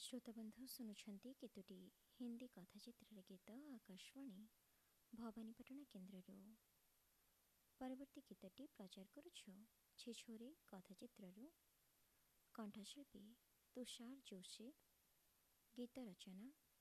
श्रोताबंधु शुणुंट केतोटी हिंदी कथाचित्र गीत आकाशवाणी भवानीपाटना केन्द्र परवर्ती गीतटी प्रचार करुछु छिछोरे कथाचित्र कंठशिल्पी तुषार जोशी गीत रचना